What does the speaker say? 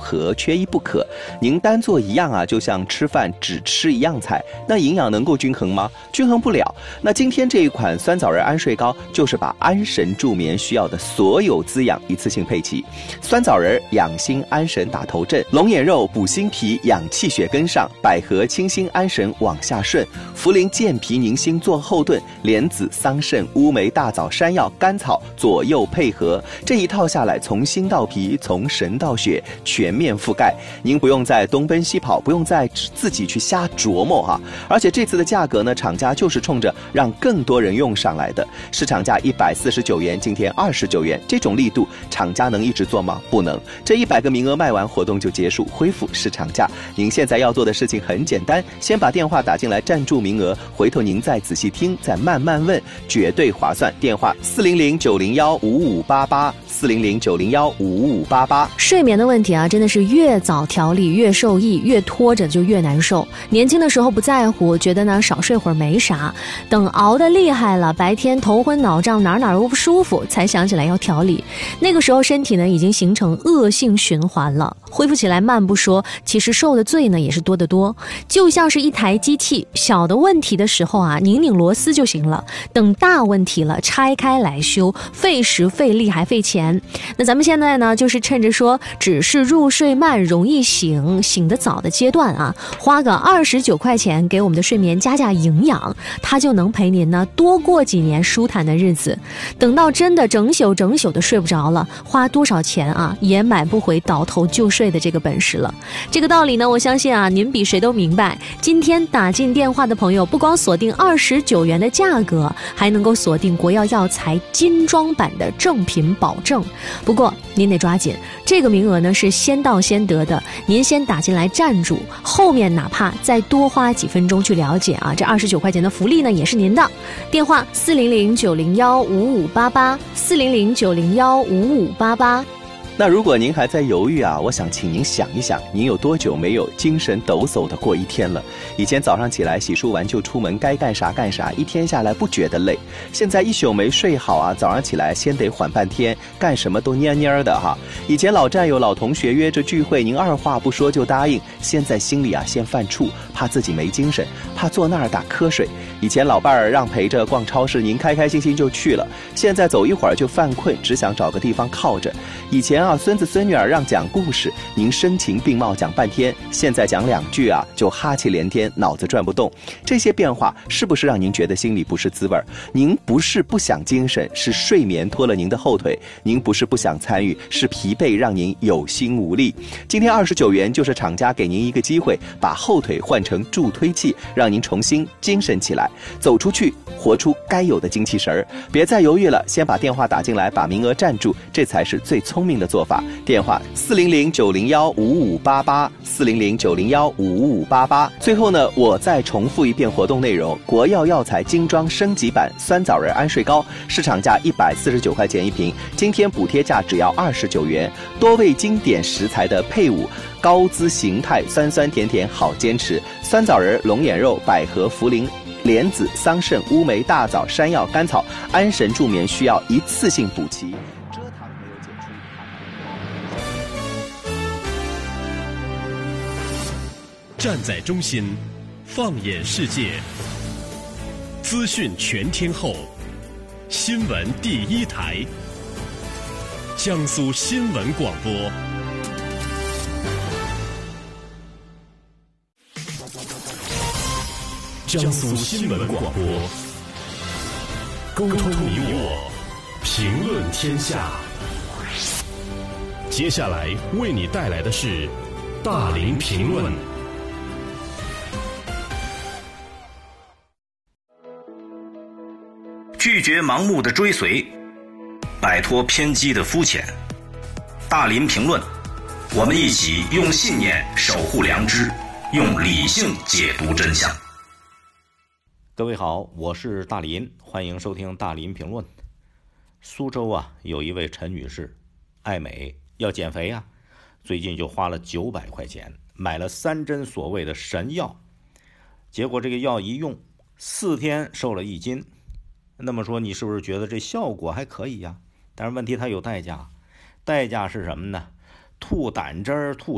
合，缺一不可。您单做一样啊，就像吃饭只吃一样菜，那营养能够均衡吗？均衡不了。那今天这一款酸枣仁安睡膏，就是把安神助眠需要的所有滋养一次性配齐。酸枣仁养心安神打头阵，龙眼肉补心脾养气血跟上，百合清心安神往下顺，茯苓健脾宁心做后盾，莲子桑葚乌梅大枣山药甘草左右配合，这一套下来，从心到脾，从神到血，全面覆盖。您不用再东奔西跑，不用再自己去瞎琢磨哈。而且这次的价格呢，厂家就是冲着让更多人用上来的，市场价149元，今天29元，这种力度，厂家能一直做吗？不能。这100个名额卖完，活动就结束，恢复市场价。您现在要做的事情很简单，先把电话打进来占住名额，回头您再仔细听，再慢慢问，绝对划算。电话400-901-5588，400-901-5588。 睡眠的问题啊，真的是越早调理越受益，越拖着就越难受。年轻的时候不在乎，觉得呢少睡会儿没啥，等熬得厉害了，白天头昏脑胀，哪都不舒服，才想起来要调理。那个时候身体呢已经形成恶性循环了，恢复起来慢不说，其实受的罪呢也是多得多。就像是一台机器，小的问题的时候啊，拧拧螺丝就行了，等大问题了拆开来修，费时费力还费钱。那咱们现在呢，就是趁着说只是入睡慢容易醒得早的阶段啊，花个29块钱给我们的睡眠加营养，它就能陪您呢多过几年舒坦的日子。等到真的整宿的睡不着了，花多少钱啊也买不回倒头就睡的这个本事了。这个道理呢，我相信啊您比谁都明白。今天打进电话的朋友，不光锁定29元的价格，还能够锁定国药药材精装版的正品保证。不过您得抓紧，这个名额呢是先到先得的，您先打进来站住，后面哪怕再多花几分钟去了解啊，这29块钱的福利呢也是您的。电话400-901-5588，400-901-5588。 那如果您还在犹豫啊，我想请您想一想，您有多久没有精神抖擞的过一天了？以前早上起来洗漱完就出门，该干啥干啥，一天下来不觉得累。现在一宿没睡好啊，早上起来先得缓半天，干什么都蔫蔫的哈。以前老战友老同学约着聚会，您二话不说就答应，现在心里啊先犯怵，怕自己没精神，怕坐那儿打瞌睡。以前老伴儿让陪着逛超市，您开开心心就去了，现在走一会儿就犯困，只想找个地方靠着。以前啊孙子孙女儿让讲故事，您声情并茂讲半天，现在讲2句啊就哈气连天，脑子转不动。这些变化是不是让您觉得心里不是滋味？您不是不想精神，是睡眠拖了您的后腿；您不是不想参与，是疲惫让您有心无力。今天29元就是厂家给您一个机会，把后腿换成助推器，让您重新精神起来，走出去，活出该有的精气神儿。别再犹豫了，先把电话打进来，把名额占住，这才是最聪明的做法。电话400-901-5588，400-901-5588。最后呢，我再重复一遍活动内容：国药药材精装升级版酸枣仁安睡膏，市场价149块钱一瓶，今天补贴价只要29元，多味经典食材的配伍，高姿形态，酸酸甜甜好坚持。酸枣仁、龙眼肉、百合、茯苓、莲子、桑葚、乌梅、大枣、山药、甘草，安神助眠需要一次性补齐。蔗糖没有减出。 站在中心，放眼世界，资讯全天候，新闻第一台，江苏新闻广播。江苏新闻广播，沟通你我，评论天下。接下来为你带来的是大林评论。 拒绝盲目的追随，摆脱偏激的肤浅。大林评论，我们一起用信念守护良知，用理性解读真相。 各位好，我是大林，欢迎收听大林评论。苏州啊，有一位陈女士，爱美，要减肥啊，最近就花了900块钱买了3针所谓的神药，结果这个药一用，4天瘦了1斤。那么说你是不是觉得这效果还可以呀？但是问题它有代价，代价是什么呢？吐胆汁儿、吐